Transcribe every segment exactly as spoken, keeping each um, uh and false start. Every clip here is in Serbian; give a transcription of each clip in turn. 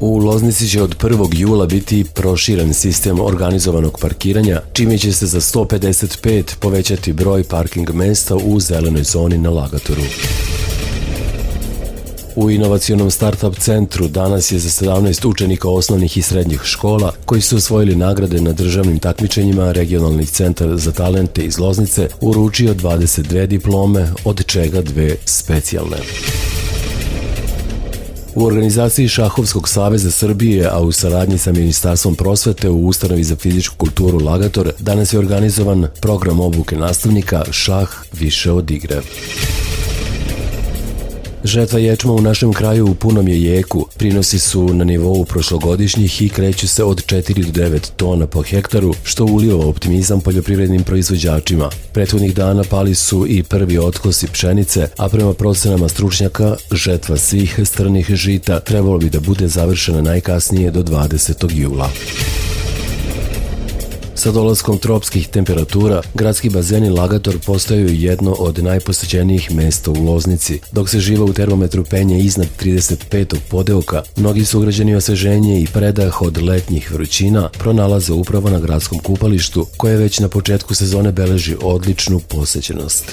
U Loznici će od prvog jula biti proširen sistem organizovanog parkiranja, čime će se za sto pedeset pet povećati broj parking mesta u zelenoj zoni na Lagatoru. U inovacionom startup centru danas je za sedamnaest učenika osnovnih i srednjih škola koji su osvojili nagrade na državnim takmičenjima Regionalni centar za talente iz Loznice uručio dvadeset dve diplome, od čega dve specijalne. U organizaciji Šahovskog saveza Srbije, a u saradnji sa Ministarstvom prosvete u Ustanovi za fizičku kulturu Lagator, danas je organizovan program obuke nastavnika Šah više od igre. Žetva ječma u našem kraju u punom je jeku. Prinosi su na nivou prošlogodišnjih i kreću se od četiri do devet tona po hektaru, što ulijeva optimizam poljoprivrednim proizvođačima. Prethodnih dana pali su i prvi otkosi pšenice, a prema procenama stručnjaka, žetva svih strnih žita trebalo bi da bude završena najkasnije do dvadesetog jula. Sa dolaskom tropskih temperatura, gradski bazeni Lagator postaju jedno od najposećenijih mesta u Loznici. Dok se živa u termometru penje iznad trideset petog podeoka, mnogi sugrađani osveženje i predah od letnjih vrućina pronalaze upravo na gradskom kupalištu, koje već na početku sezone beleži odličnu posećenost.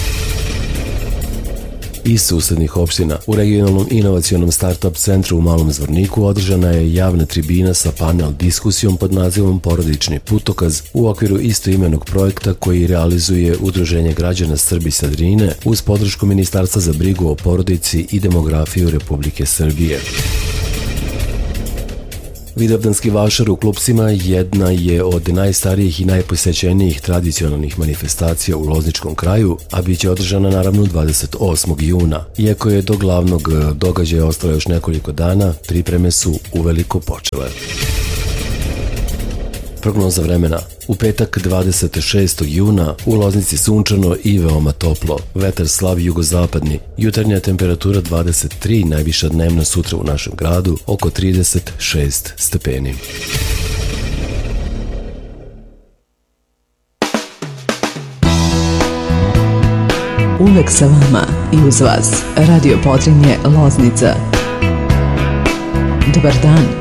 Iz susednih opština, u regionalnom inovacionom startup centru u Malom Zvorniku održana je javna tribina sa panel diskusijom pod nazivom Porodični putokaz u okviru istoimenog projekta koji realizuje Udruženje građana Srbi sa Drine uz podršku Ministarstva za brigu o porodici i demografiju Republike Srbije. Vidovdanski vašar u Klupsima jedna je od najstarijih i najposećenijih tradicionalnih manifestacija u Lozničkom kraju, a bit će održana naravno dvadeset osmog juna. Iako je do glavnog događaja ostalo još nekoliko dana, pripreme su uveliko počele. Prognoza vremena. U petak dvadeset šestog juna u Loznici sunčano i veoma toplo. Vetar slab jugozapadni. Jutarnja temperatura dvadeset tri, najviša dnevna sutra u našem gradu oko trideset šest stepeni. Uvek sa vama i uz vas Radio Podrinje Loznica. Dobar dan.